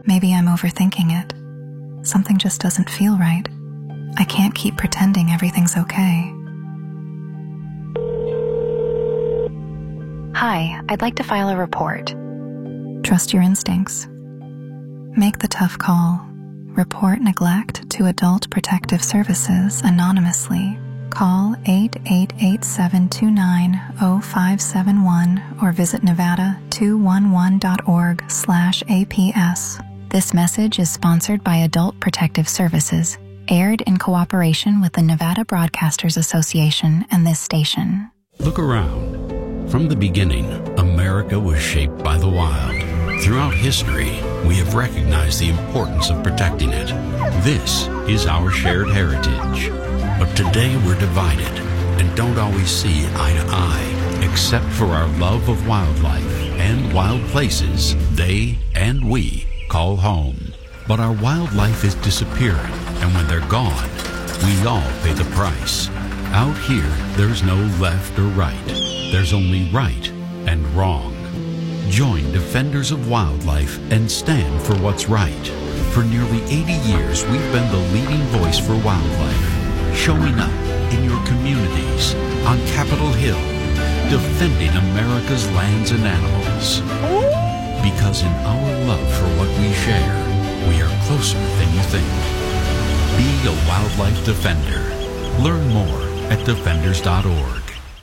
Maybe I'm overthinking it. Something just doesn't feel right. I can't keep pretending everything's okay. Hi, I'd like to file a report. Trust your instincts. Make the tough call. Report neglect to Adult Protective Services anonymously. Call 888-729-0571 or visit nevada211.org/APS. This message is sponsored by Adult Protective Services, aired in cooperation with the Nevada Broadcasters Association and this station. Look around. From the beginning, America was shaped by the wild. Throughout history, we have recognized the importance of protecting it. This is our shared heritage. But today we're divided and don't always see eye to eye, except for our love of wildlife and wild places they and we call home. But our wildlife is disappearing, and when they're gone, we all pay the price. Out here, there's no left or right. There's only right and wrong. Join Defenders of Wildlife and stand for what's right. For nearly 80 years, we've been the leading voice for wildlife, showing up in your communities, on Capitol Hill, defending America's lands and animals. Because in our love for what we share, we are closer than you think. Be a wildlife defender. Learn more at defenders.org.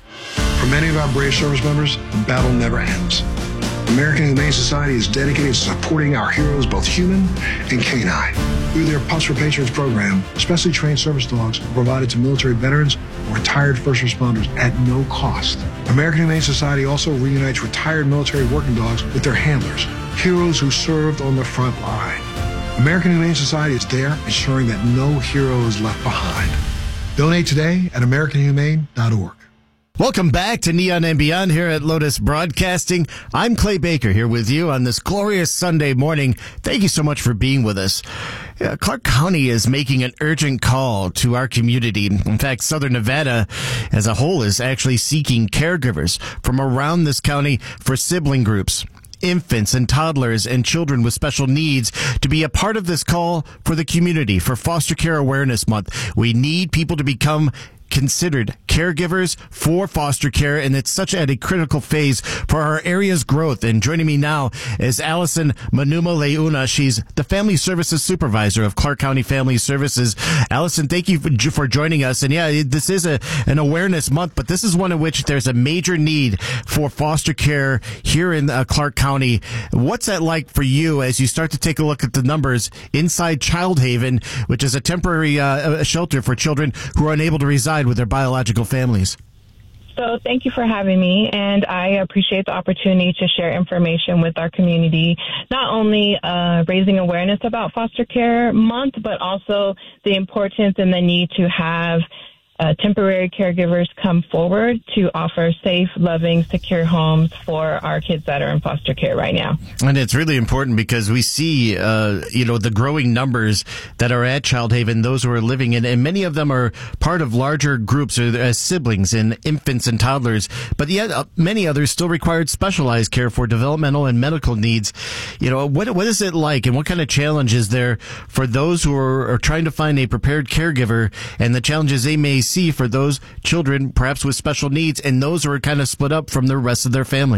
For many of our brave service members, the battle never ends. American Humane Society is dedicated to supporting our heroes, both human and canine. Through their Pups for Patriots program, specially trained service dogs are provided to military veterans or retired first responders at no cost. American Humane Society also reunites retired military working dogs with their handlers, heroes who served on the front line. American Humane Society is there ensuring that no hero is left behind. Donate today at AmericanHumane.org. Welcome back to Neon and Beyond here at Lotus Broadcasting. I'm Clay Baker here with you on this glorious Sunday morning. Thank you so much for being with us. Clark County is making an urgent call to our community. In fact, Southern Nevada as a whole is actually seeking caregivers from around this county for sibling groups, infants and toddlers and children with special needs to be a part of this call for the community for Foster Care Awareness Month. We need people to become considered caregivers for foster care, and it's such at a critical phase for our area's growth. And joining me now is Allison Manuma Leuna. She's the Family Services Supervisor of Clark County Family Services. Allison, thank you for joining us. And yeah, this is an awareness month, but this is one in which there's a major need for foster care here in Clark County. What's that like for you as you start to take a look at the numbers inside Child Haven, which is a temporary shelter for children who are unable to reside with their biological families? So thank you for having me, and I appreciate the opportunity to share information with our community, not only raising awareness about Foster Care Month, but also the importance and the need to have temporary caregivers come forward to offer safe, loving, secure homes for our kids that are in foster care right now. And it's really important because we see, the growing numbers that are at Child Haven, those who are living in, and many of them are part of larger groups or as siblings and infants and toddlers. But yet many others still require specialized care for developmental and medical needs. What is it like, and what kind of challenge is there for those who are trying to find a prepared caregiver, and the challenges they may see for those children perhaps with special needs and those who are kind of split up from the rest of their family?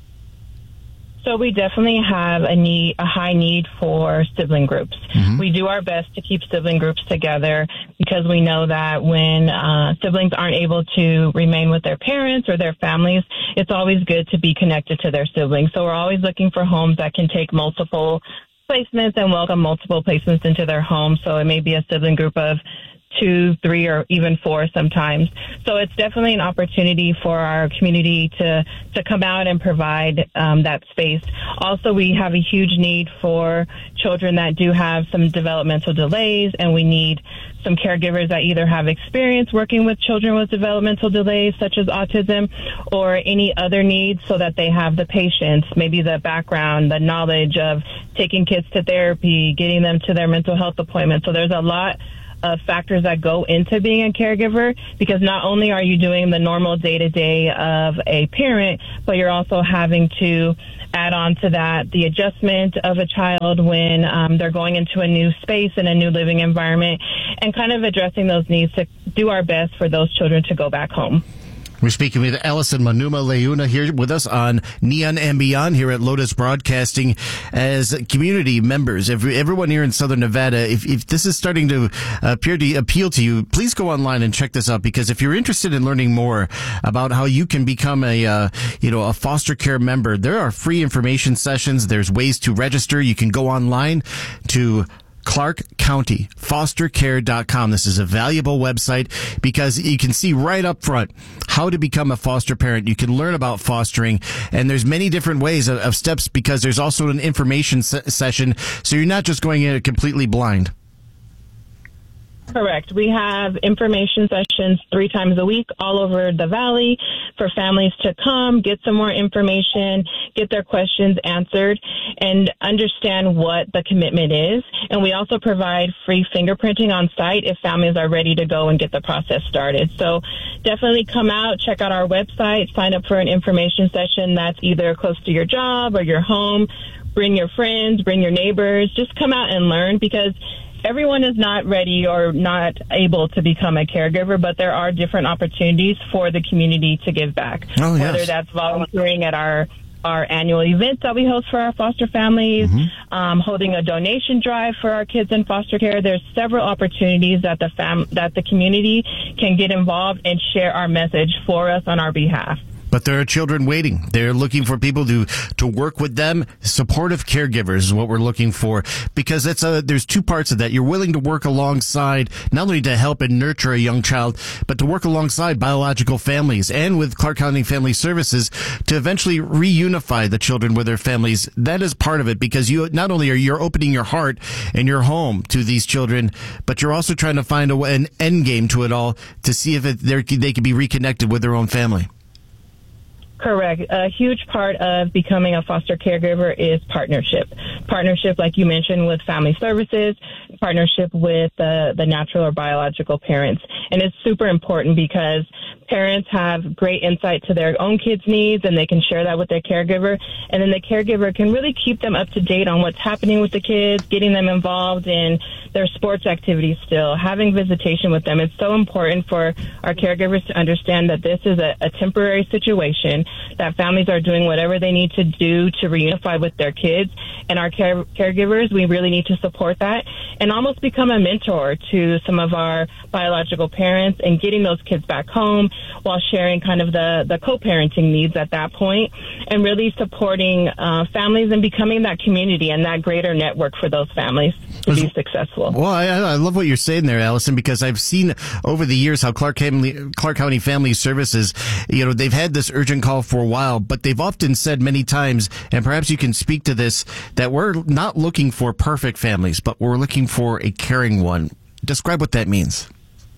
So we definitely have a high need for sibling groups. Mm-hmm. We do our best to keep sibling groups together because we know that when siblings aren't able to remain with their parents or their families, it's always good to be connected to their siblings. So we're always looking for homes that can take multiple placements and welcome multiple placements into their home. So it may be a sibling group of 2, 3, or even 4 sometimes. So it's definitely an opportunity for our community to come out and provide that space. Also, we have a huge need for children that do have some developmental delays, and we need some caregivers that either have experience working with children with developmental delays, such as autism, or any other needs, so that they have the patience, maybe the background, the knowledge of taking kids to therapy, getting them to their mental health appointments. So there's a lot of factors that go into being a caregiver, because not only are you doing the normal day-to-day of a parent, but you're also having to add on to that the adjustment of a child when they're going into a new space and a new living environment, and kind of addressing those needs to do our best for those children to go back home. We're speaking with Allison Manuma Leuna here with us on Neon and Beyond here at Lotus Broadcasting. As community members, everyone here in Southern Nevada, if this is starting to appeal to you, please go online and check this out, because if you're interested in learning more about how you can become a foster care member, there are free information sessions. There's ways to register. You can go online to Clark County fostercare.com. This is a valuable website because you can see right up front how to become a foster parent. You can learn about fostering, and there's many different ways of steps, because there's also an information session, so you're not just going in completely blind. Correct. We have information sessions 3 times a week all over the valley for families to come, get some more information, get their questions answered, and understand what the commitment is. And we also provide free fingerprinting on site if families are ready to go and get the process started. So definitely come out, check out our website, sign up for an information session that's either close to your job or your home. Bring your friends, bring your neighbors, just come out and learn, because everyone is not ready or not able to become a caregiver, but there are different opportunities for the community to give back. Oh, yes. Whether that's volunteering at our annual events that we host for our foster families, holding a donation drive for our kids in foster care. There's several opportunities that the community can get involved and share our message for us on our behalf. But there are children waiting. They're looking for people to work with them. Supportive caregivers is what we're looking for, because there's 2 parts of that. You're willing to work alongside, not only to help and nurture a young child, but to work alongside biological families and with Clark County Family Services to eventually reunify the children with their families. That is part of it, because you not only you're opening your heart and your home to these children, but you're also trying to find an end game to it all to see if they can be reconnected with their own family. Correct. A huge part of becoming a foster caregiver is partnership. Partnership, like you mentioned, with family services, partnership with the natural or biological parents. And it's super important because parents have great insight to their own kids' needs, and they can share that with their caregiver. And then the caregiver can really keep them up to date on what's happening with the kids, getting them involved in their sports activities still, having visitation with them. It's so important for our caregivers to understand that this is a temporary situation, that families are doing whatever they need to do to reunify with their kids. And our caregivers, we really need to support that and almost become a mentor to some of our biological parents and getting those kids back home while sharing kind of the co-parenting needs at that point, and really supporting families and becoming that community and that greater network for those families to be successful. Well, I love what you're saying there, Allison, because I've seen over the years how Clark County Family Services, they've had this urgent call for a while, but they've often said many times, and perhaps you can speak to this, that we're not looking for perfect families, but we're looking for a caring one. Describe what that means.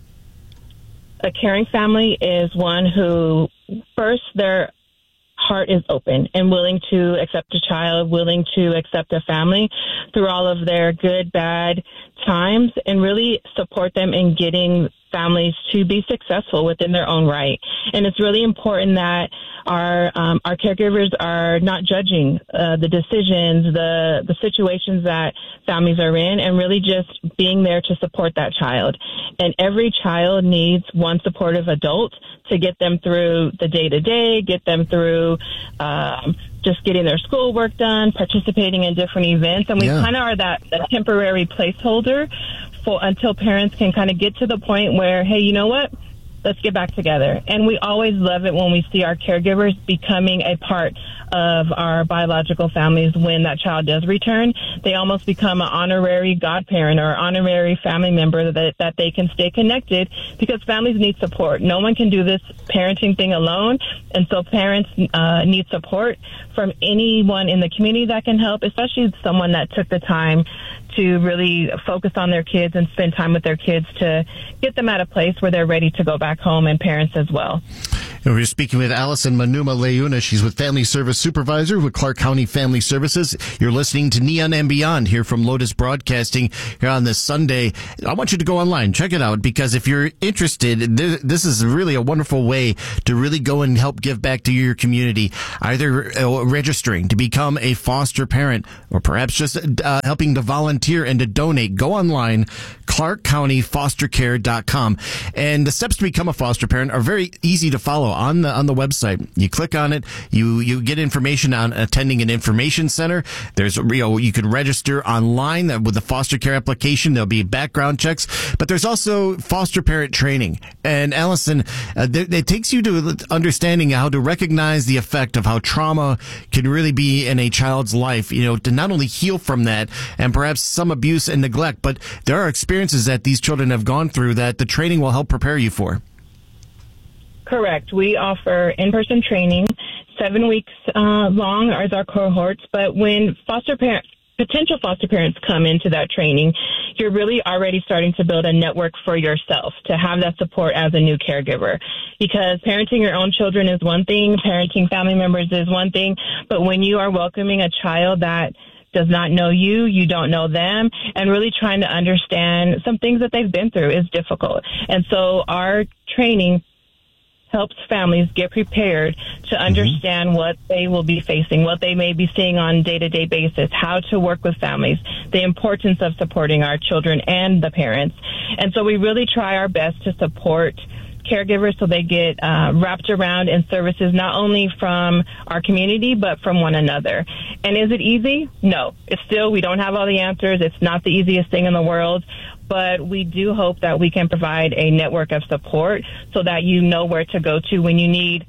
A caring family is one who, first, their heart is open and willing to accept a child, willing to accept a family through all of their good, bad times, and really support them in getting families to be successful within their own right. And it's really important that our caregivers are not judging the decisions, the situations that families are in, and really just being there to support that child. And every child needs one supportive adult to get them through the day-to-day, get them through just getting their schoolwork done, participating in different events. And we kind of are that temporary placeholder until parents can kind of get to the point where, hey, you know what? Let's get back together. And we always love it when we see our caregivers becoming a part of our biological families when that child does return. They almost become an honorary godparent or honorary family member that they can stay connected, because families need support. No one can do this parenting thing alone. And so parents need support from anyone in the community that can help, especially someone that took the time to really focus on their kids and spend time with their kids to get them at a place where they're ready to go back back home and parents as well. And we're speaking with Allison Manuma Leuna. She's with Family Service Supervisor with Clark County Family Services. You're listening to Neon and Beyond here from Lotus Broadcasting here on this Sunday. I want you to go online, check it out, because if you're interested, this is really a wonderful way to really go and help give back to your community, either registering to become a foster parent or perhaps just helping to volunteer and to donate. Go online, clarkcountyfostercare.com. And the steps to become a foster parent are very easy to follow on the website. You click on it, you get information on attending an information center. There's you can register online with the foster care application. There'll be background checks, but there's also foster parent training. And Allison, it takes you to understanding how to recognize the effect of how trauma can really be in a child's life, to not only heal from that and perhaps some abuse and neglect, but there are experiences that these children have gone through that the training will help prepare you for. Correct. We offer in-person training, 7 weeks long as our cohorts, but when potential foster parents come into that training, you're really already starting to build a network for yourself to have that support as a new caregiver. Because parenting your own children is one thing, parenting family members is one thing, but when you are welcoming a child that does not know you, you don't know them, and really trying to understand some things that they've been through is difficult. And so our training helps families get prepared to understand what they will be facing, what they may be seeing on a day-to-day basis, how to work with families, the importance of supporting our children and the parents. And so we really try our best to support caregivers so they get wrapped around in services not only from our community but from one another. And is it easy? No. It's still, we don't have all the answers. It's not the easiest thing in the world, but we do hope that we can provide a network of support so that you know where to go to when you need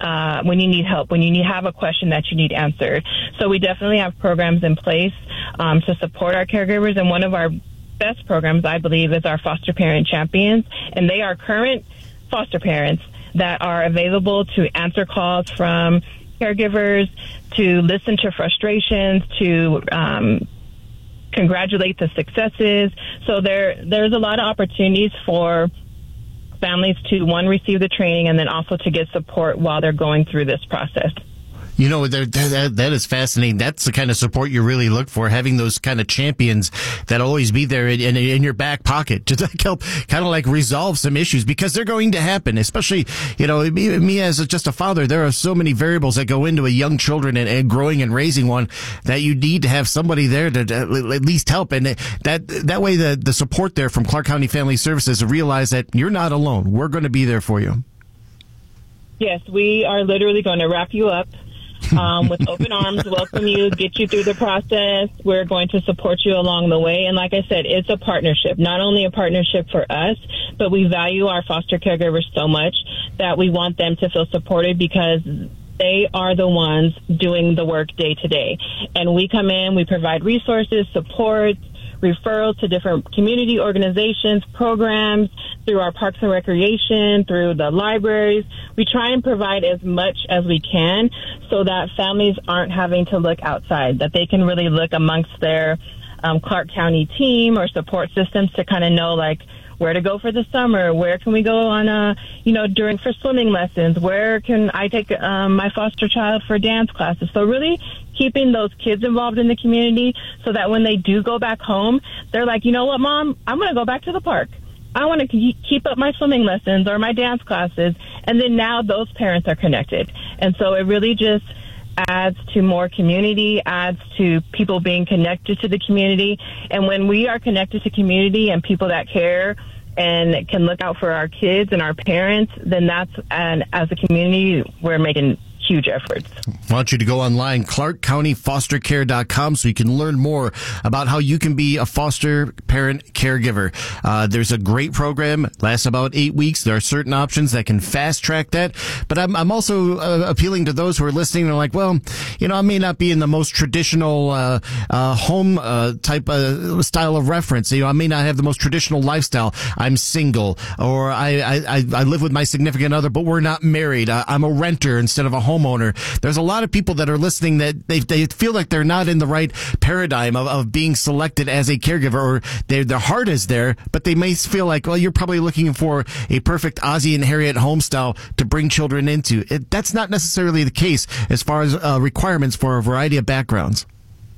help, when you have a question that you need answered. So we definitely have programs in place to support our caregivers, and one of our best programs, I believe, is our Foster Parent Champions, and they are current foster parents that are available to answer calls from caregivers, to listen to frustrations, to congratulate the successes. So there's a lot of opportunities for families to, one, receive the training and then also to get support while they're going through this process. That is fascinating. That's the kind of support you really look for, having those kind of champions that always be there in your back pocket to help kind of like resolve some issues, because they're going to happen, especially, me as just a father, there are so many variables that go into a young children and growing and raising one that you need to have somebody there to at least help. And that way the support there from Clark County Family Services to realize that you're not alone. We're going to be there for you. Yes, we are literally going to wrap you up with open arms, welcome you, get you through the process. We're going to support you along the way. And like I said, it's a partnership, not only a partnership for us, but we value our foster caregivers so much that we want them to feel supported, because they are the ones doing the work day to day. And we come in, we provide resources, support, referrals to different community organizations, programs, through our Parks and Recreation, through the libraries. We try and provide as much as we can so that families aren't having to look outside, that they can really look amongst their Clark County team or support systems to kind of know, like, where to go for the summer, where can we go on for swimming lessons, where can I take my foster child for dance classes. So really keeping those kids involved in the community so that when they do go back home, they're like, you know what, Mom, I'm going to go back to the park. I want to keep up my swimming lessons or my dance classes. And then now those parents are connected. And so it really just adds to more community, adds to people being connected to the community. And when we are connected to community and people that care and can look out for our kids and our parents, then as a community, we're making huge efforts. I want you to go online, clarkcountyfostercare.com, so you can learn more about how you can be a foster parent caregiver. There's a great program, lasts about 8 weeks. There are certain options that can fast track that. But I'm also appealing to those who are listening and are like, well, I may not be in the most traditional home type style of reference. I may not have the most traditional lifestyle. I'm single, or I live with my significant other, but we're not married. I'm a renter instead of a homeowner. homeowner. There's a lot of people that are listening that they feel like they're not in the right paradigm of being selected as a caregiver, or their heart is there, but they may feel like, well, you're probably looking for a perfect Ozzie and Harriet home style to bring children into. That's not necessarily the case as far as requirements for a variety of backgrounds.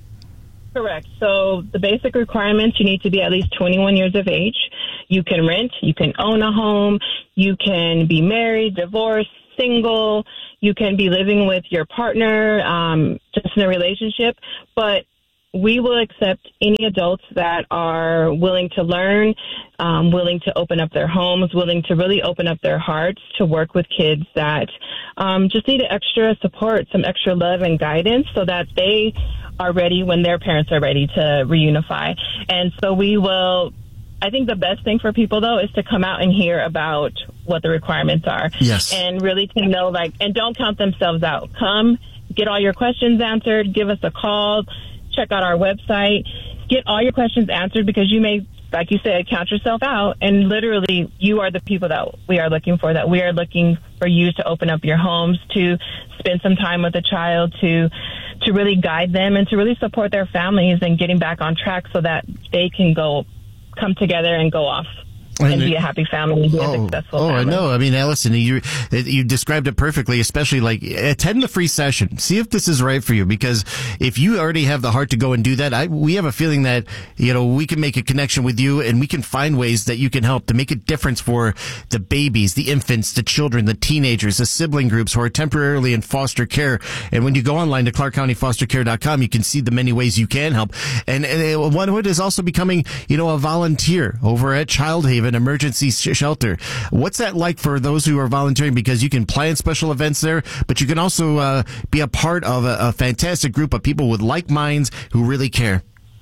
Correct. So the basic requirements, you need to be at least 21 years of age. You can rent, you can own a home, you can be married, divorced, single, you can be living with your partner, just in a relationship, but we will accept any adults that are willing to learn, willing to open up their homes, willing to really open up their hearts to work with kids that just need extra support, some extra love and guidance so that they are ready when their parents are ready to reunify. And so we will, I think the best thing for people, though, is to come out and hear about what the requirements are. Yes. And really to know, and don't count themselves out. Come, get all your questions answered, give us a call, check out our website, get all your questions answered, because you may, like you said, count yourself out, and literally you are the people that we are looking for, that we are looking for you to open up your homes, to spend some time with a child, to really guide them and to really support their families and getting back on track so that they can come together and go off and be a happy family and be a successful family. I know. I mean, Allison, you described it perfectly, especially attend the free session. See if this is right for you, because if you already have the heart to go and do that, we have a feeling that, we can make a connection with you and we can find ways that you can help to make a difference for the babies, the infants, the children, the teenagers, the sibling groups who are temporarily in foster care. And when you go online to ClarkCountyFosterCare.com, you can see the many ways you can help. And one of it is also becoming, a volunteer over at Child Haven Emergency Shelter. What's that like for those who are volunteering? Because you can plan special events there, but you can also be a part of a fantastic group of people with like minds who really care.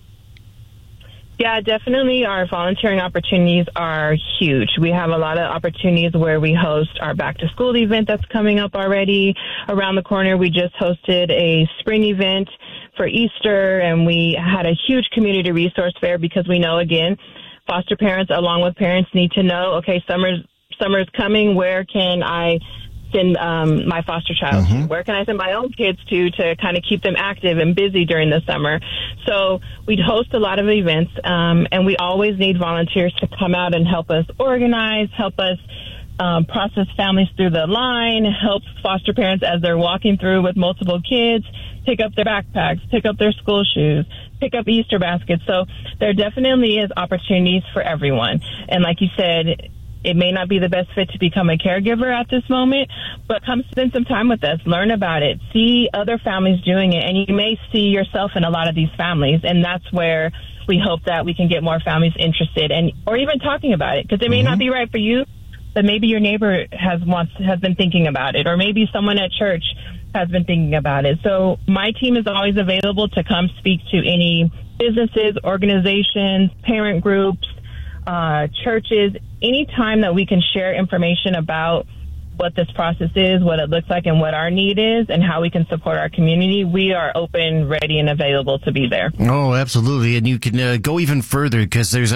Yeah, definitely. Our volunteering opportunities are huge. We have a lot of opportunities where we host our back to school event that's coming up already around the corner. We just hosted a spring event for Easter, and we had a huge community resource fair, because we know, again, foster parents along with parents need to know, okay, summer's coming. Where can I send my foster child to? Where can I send my own kids to kind of keep them active and busy during the summer? So we'd host a lot of events, and we always need volunteers to come out and help us organize, help us process families through the line, help foster parents as they're walking through with multiple kids, pick up their backpacks, pick up their school shoes, pick up Easter baskets. So there definitely is opportunities for everyone. And like you said, it may not be the best fit to become a caregiver at this moment, but come spend some time with us, learn about it, see other families doing it, and you may see yourself in a lot of these families. And that's where we hope that we can get more families interested or even talking about it, because it may not be right for you, but maybe your neighbor has been thinking about it, or maybe someone at church has been thinking about it. So my team is always available to come speak to any businesses, organizations, parent groups, churches, any time that we can share information about what this process is, what it looks like, and what our need is, and how we can support our community. We are open, ready, and available to be there. Oh, absolutely. And you can go even further, because there's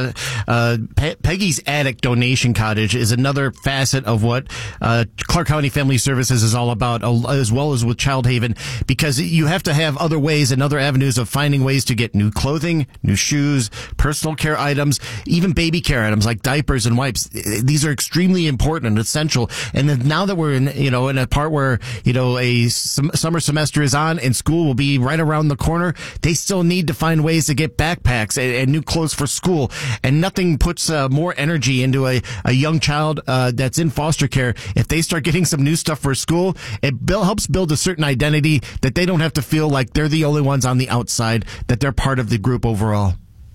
Peggy's Attic Donation Cottage is another facet of what Clark County Family Services is all about, as well as with Child Haven, because you have to have other ways and other avenues of finding ways to get new clothing, new shoes, personal care items, even baby care items like diapers and wipes. These are extremely important and essential. And then now that we're in a part where, a summer semester is on and school will be right around the corner, they still need to find ways to get backpacks and new clothes for school. And nothing puts more energy into a young child that's in foster care. If they start getting some new stuff for school, it helps build a certain identity that they don't have to feel like they're the only ones on the outside, that they're part of the group overall.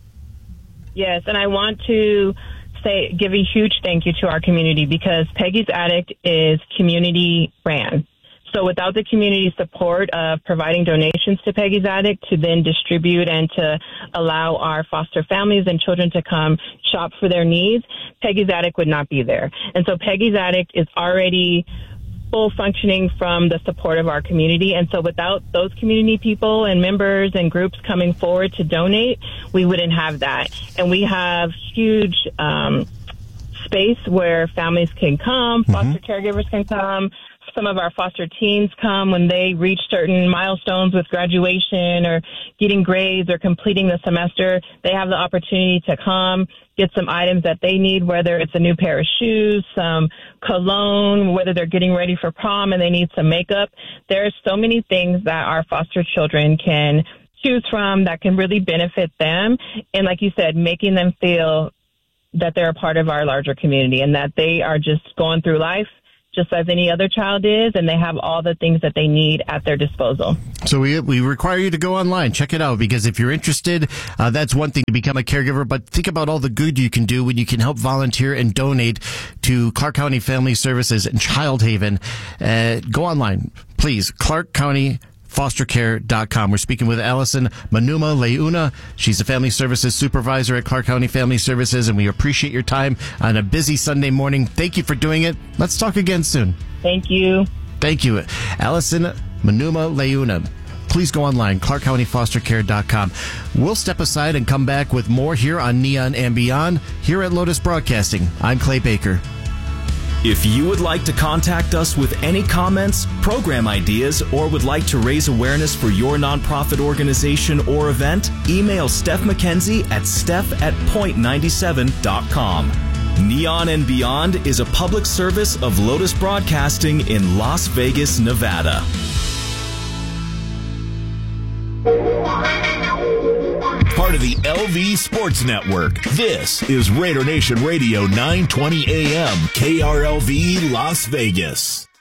Yes, and I want to give a huge thank you to our community, because Peggy's Attic is community ran. So without the community support of providing donations to Peggy's Attic to then distribute and to allow our foster families and children to come shop for their needs, Peggy's Attic would not be there. And so Peggy's Attic is already full functioning from the support of our community. And so without those community people and members and groups coming forward to donate, we wouldn't have that. And we have huge space where families can come, foster caregivers can come, some of our foster teens come when they reach certain milestones with graduation or getting grades or completing the semester. They have the opportunity to come, get some items that they need, whether it's a new pair of shoes, some cologne, whether they're getting ready for prom and they need some makeup. There are so many things that our foster children can choose from that can really benefit them. And like you said, making them feel that they're a part of our larger community and that they are just going through life just as any other child is, and they have all the things that they need at their disposal. So we require you to go online, check it out, because if you're interested, that's one thing to become a caregiver, but think about all the good you can do when you can help volunteer and donate to Clark County Family Services and Child Haven. Go online, please, ClarkCountyFosterCare.com. We're speaking with Allison Manuma Leuna. She's a Family Services Supervisor at Clark County Family Services, and we appreciate your time on a busy Sunday morning. Thank you for doing it. Let's talk again soon. Thank you. Thank you. Allison Manuma Leuna. Please go online, ClarkCountyFosterCare.com. We'll step aside and come back with more here on Neon and Beyond, here at Lotus Broadcasting. I'm Clay Baker. If you would like to contact us with any comments, program ideas, or would like to raise awareness for your nonprofit organization or event, email Steph McKenzie at steph@point97.com. Neon and Beyond is a public service of Lotus Broadcasting in Las Vegas, Nevada. Part of the LV Sports Network. This is Raider Nation Radio 920 AM, KRLV Las Vegas.